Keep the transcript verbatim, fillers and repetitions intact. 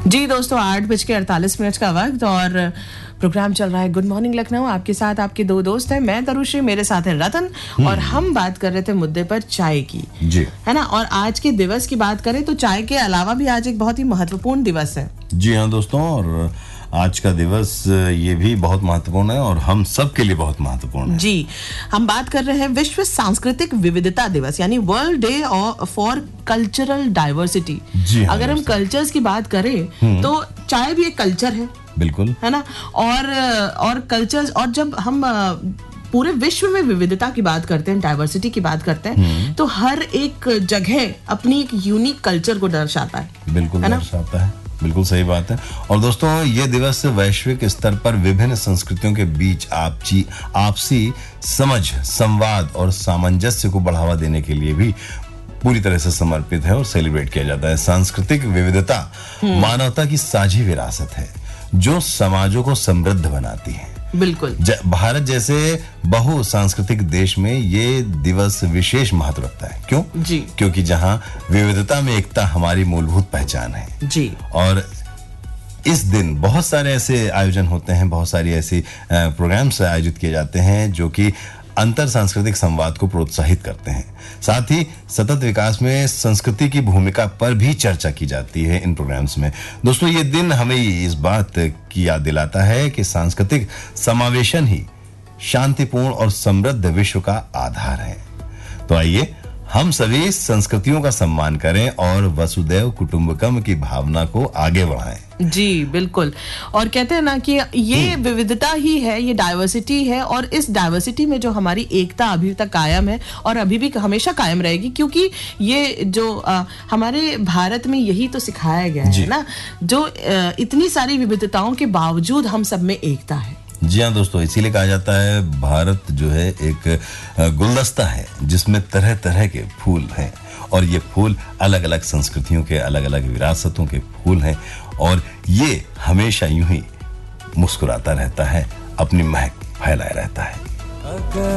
जी दोस्तों, आठ बज के अड़तालीस मिनट का वक्त और प्रोग्राम चल रहा है गुड मॉर्निंग लखनऊ। आपके साथ आपके दो दोस्त हैं, मैं तरुश्री, मेरे साथ है रतन, और हम बात कर रहे थे मुद्दे पर चाय की, जी है ना। और आज के दिवस की बात करें तो चाय के अलावा भी आज एक बहुत ही महत्वपूर्ण दिवस है। जी हाँ दोस्तों, और आज का दिवस ये भी बहुत महत्वपूर्ण है और हम सब के लिए बहुत महत्वपूर्ण है। जी, हम बात कर रहे हैं विश्व सांस्कृतिक विविधता दिवस, यानी world day for cultural diversity. जी हाँ, अगर हम कल्चर्स की बात करें तो चाय भी एक कल्चर है, बिल्कुल, है ना। और और कल्चर्स, और जब हम पूरे विश्व में विविधता की बात करते हैं, डाइवर्सिटी की बात करते हैं, तो हर एक जगह अपनी एक यूनिक कल्चर को दर्शाता है। बिल्कुल दर्शाता है, बिल्कुल सही बात है। और दोस्तों, ये दिवस वैश्विक स्तर पर विभिन्न संस्कृतियों के बीच आपसी आपसी समझ, संवाद और सामंजस्य को बढ़ावा देने के लिए भी पूरी तरह से समर्पित है और सेलिब्रेट किया जाता है। सांस्कृतिक विविधता मानवता की साझी विरासत है जो समाजों को समृद्ध बनाती है। बिल्कुल, भारत जैसे बहु सांस्कृतिक देश में ये दिवस विशेष महत्व रखता है। क्यों? जी, क्योंकि जहां विविधता में एकता हमारी मूलभूत पहचान है। जी, और इस दिन बहुत सारे ऐसे आयोजन होते हैं, बहुत सारी ऐसी प्रोग्राम्स आयोजित किए जाते हैं जो कि अंतर सांस्कृतिक संवाद को प्रोत्साहित करते हैं। साथ ही सतत विकास में संस्कृति की भूमिका पर भी चर्चा की जाती है इन प्रोग्राम्स में। दोस्तों, ये दिन हमें इस बात की याद दिलाता है कि सांस्कृतिक समावेशन ही शांतिपूर्ण और समृद्ध विश्व का आधार है। तो आइए हम सभी संस्कृतियों का सम्मान करें और वसुदैव कुटुंबकम की भावना को आगे बढ़ाएं। जी बिल्कुल, और कहते हैं ना कि ये विविधता ही है, ये डाइवर्सिटी है, और इस डाइवर्सिटी में जो हमारी एकता अभी तक कायम है और अभी भी हमेशा कायम रहेगी, क्योंकि ये जो आ, हमारे भारत में यही तो सिखाया गया है ना, जो आ, इतनी सारी विविधताओं के बावजूद हम सब में एकता है। जी हाँ दोस्तों, इसीलिए कहा जाता है भारत जो है एक गुलदस्ता है जिसमें तरह तरह के फूल हैं, और ये फूल अलग अलग संस्कृतियों के, अलग अलग विरासतों के फूल हैं, और ये हमेशा यूं ही मुस्कुराता रहता है, अपनी महक फैलाए रहता है।